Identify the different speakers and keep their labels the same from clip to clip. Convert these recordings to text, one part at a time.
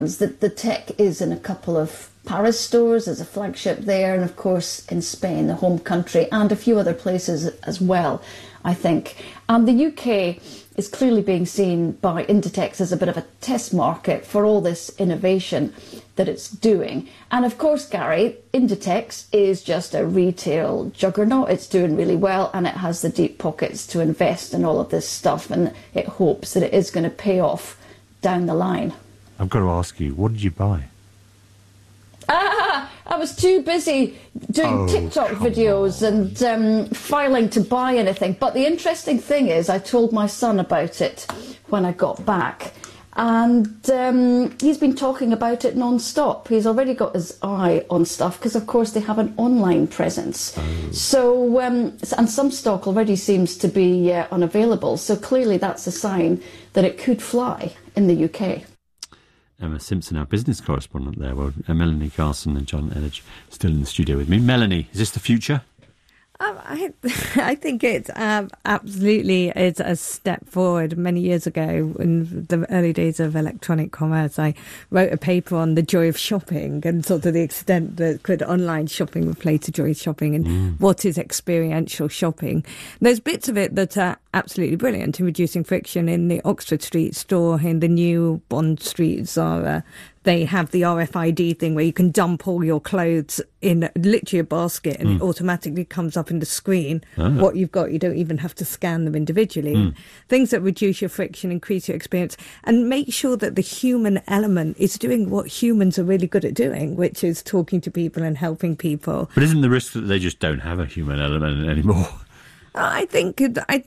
Speaker 1: The tech is in a couple of Paris stores, there's a flagship there, and of course in Spain, the home country, and a few other places as well, I think. The UK is clearly being seen by Inditex as a bit of a test market for all this innovation that it's doing. And of course, Gary, Inditex is just a retail juggernaut. It's doing really well, and it has the deep pockets to invest in all of this stuff, and it hopes that it is going to pay off down the line.
Speaker 2: I've got to ask you, what did you buy?
Speaker 1: I was too busy doing TikTok videos and filing to buy anything. But the interesting thing is, I told my son about it when I got back. And he's been talking about it non-stop. He's already got his eye on stuff because, of course, they have an online presence. So, and some stock already seems to be unavailable. So clearly that's a sign that it could fly in the UK.
Speaker 2: Emma Simpson, our business correspondent there. Well, Melanie Carson and John Elledge still in the studio with me. Melanie, is this the future?
Speaker 3: I think it's absolutely it's a step forward. Many years ago, in the early days of electronic commerce, I wrote a paper on the joy of shopping and sort of the extent that could online shopping replace the joy of shopping and what is experiential shopping. There's bits of it that are absolutely brilliant in reducing friction. In the Oxford Street store, in the new Bond Street Zara, they have the RFID thing where you can dump all your clothes in literally a basket and it automatically comes up in the screen what you've got. You don't even have to scan them individually. Things that reduce your friction, increase your experience, and make sure that the human element is doing what humans are really good at doing, which is talking to people and helping people.
Speaker 2: But isn't the risk that they just don't have a human element anymore?
Speaker 3: I think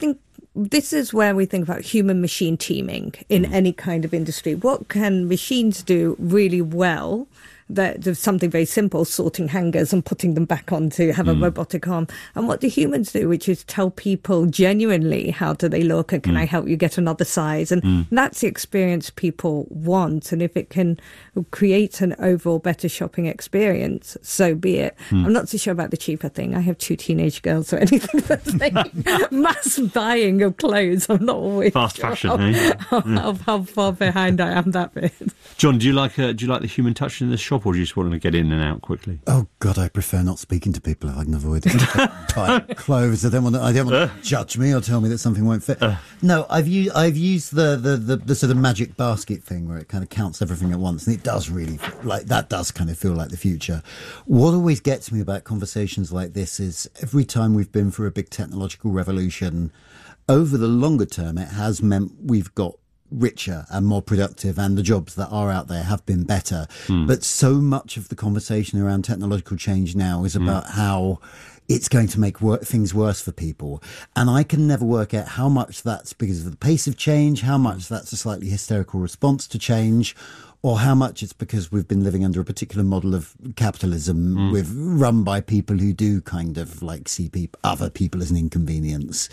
Speaker 3: this is where we think about human-machine teaming in any kind of industry. What can machines do really well? There's something very simple, sorting hangers and putting them back on to have a robotic arm. And what do humans do, which is tell people genuinely how do they look and can I help you get another size? And that's the experience people want. And if it can create an overall better shopping experience, so be it. I'm not so sure about the cheaper thing. I have 2 teenage girls, so anything that's like mass buying of clothes, I'm not always
Speaker 2: fast
Speaker 3: sure
Speaker 2: fashion,
Speaker 3: how far behind I am that bit.
Speaker 2: John, do you like the human touch in the shop, or do you just want to get in and out quickly?
Speaker 4: Oh God, I prefer not speaking to people if I can avoid it. Buy clothes. I don't want to judge me or tell me that something won't fit. No, I've used the sort of magic basket thing where it kind of counts everything at once, and it does really that does kind of feel like the future. What always gets me about conversations like this is every time we've been through a big technological revolution, over the longer term, it has meant we've got richer and more productive, and the jobs that are out there have been better. But so much of the conversation around technological change now is about how it's going to make things worse for people. And I can never work out how much that's because of the pace of change, how much that's a slightly hysterical response to change, or how much it's because we've been living under a particular model of capitalism run by people who do kind of like see other people as an inconvenience.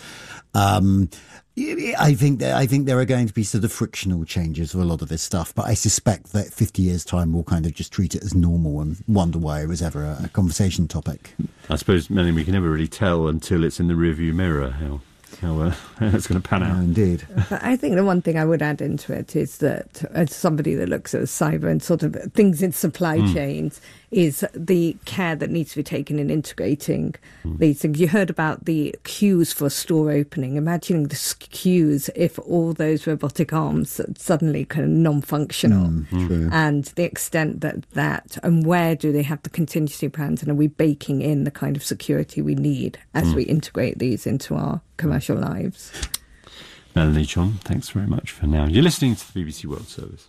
Speaker 4: I think there are going to be sort of frictional changes of a lot of this stuff, but I suspect that 50 years' time we'll kind of just treat it as normal and wonder why it was ever a conversation topic.
Speaker 2: I suppose, Melanie, we can never really tell until it's in the rearview mirror how it's going to pan out.
Speaker 4: Indeed.
Speaker 3: But I think the one thing I would add into it is that as somebody that looks at cyber and sort of things in supply chains is the care that needs to be taken in integrating these things. You heard about the queues for a store opening. Imagining the queues if all those robotic arms suddenly kind of non-functional. And the extent that and where do they have the contingency plans, and are we baking in the kind of security we need as we integrate these into our commercial lives?
Speaker 2: Melanie, John, thanks very much for now. You're listening to the BBC World Service.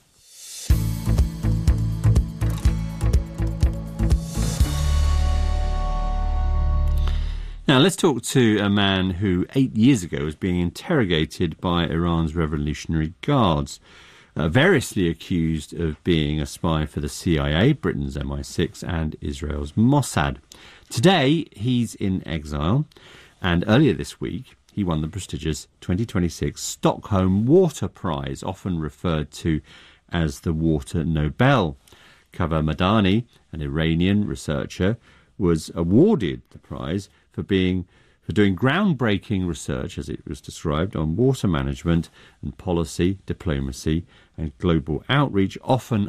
Speaker 2: Now, let's talk to a man who 8 years ago was being interrogated by Iran's Revolutionary Guards, variously accused of being a spy for the CIA, Britain's MI6, and Israel's Mossad. Today, he's in exile, and earlier this week, he won the prestigious 2026 Stockholm Water Prize, often referred to as the Water Nobel. Kaveh Madani, an Iranian researcher, was awarded the prize for for doing groundbreaking research, as it was described, on water management and policy, diplomacy and global outreach, often